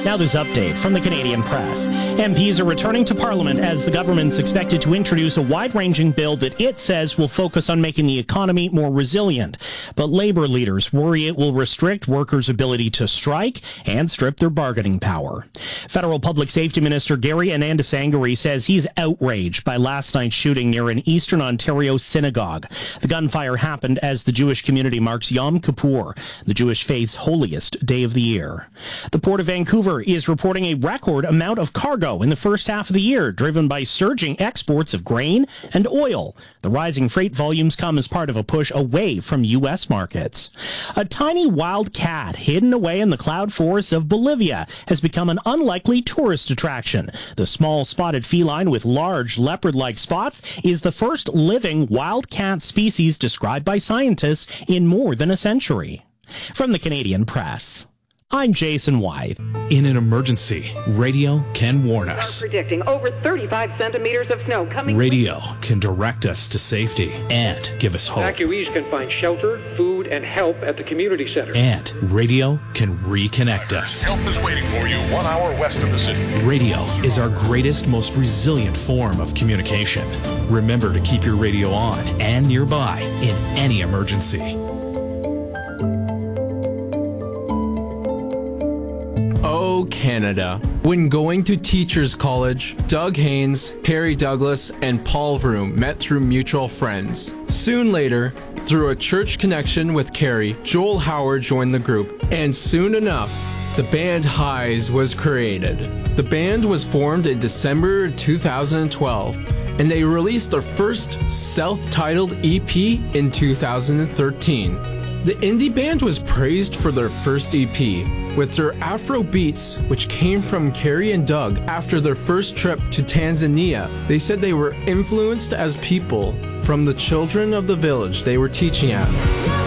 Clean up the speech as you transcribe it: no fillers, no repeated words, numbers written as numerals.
Now this update from the Canadian Press. MPs are returning to Parliament as the government's expected to introduce a wide-ranging bill that it says will focus on making the economy more resilient. But Labour leaders worry it will restrict workers' ability to strike and strip their bargaining power. Federal Public Safety Minister Gary Anandasangari says he's outraged by last night's shooting near an Eastern Ontario synagogue. The gunfire happened as the Jewish community marks Yom Kippur, the Jewish faith's holiest day of the year. The Port of Vancouver is reporting a record amount of cargo in the first half of the year, driven by surging exports of grain and oil. The rising freight volumes come as part of a push away from U.S. markets. A tiny wild cat hidden away in the cloud forests of Bolivia has become an unlikely tourist attraction. The small spotted feline with large leopard-like spots is the first living wild cat species described by scientists in more than a century. From the Canadian Press, I'm Jason White. In an emergency, radio can warn us. Predicting over 35 centimeters of snow coming. Radio can direct us to safety and give us hope. Evacuees can find shelter, food, and help at the community center. And radio can reconnect us. Help is waiting for you 1 hour west of the city. Radio is our greatest, most resilient form of communication. Remember to keep your radio on and nearby in any emergency. Oh, Canada. When going to Teachers College, Doug Haynes, Carrie Douglas, and Paul Vroom met through mutual friends. Soon later, through a church connection with Carrie, Joel Howard joined the group, and soon enough, the band Highs was created. The band was formed in December 2012, and they released their first self-titled EP in 2013. The indie band was praised for their first EP, with their Afro beats, which came from Carrie and Doug after their first trip to Tanzania. They said they were influenced as people from the children of the village they were teaching at.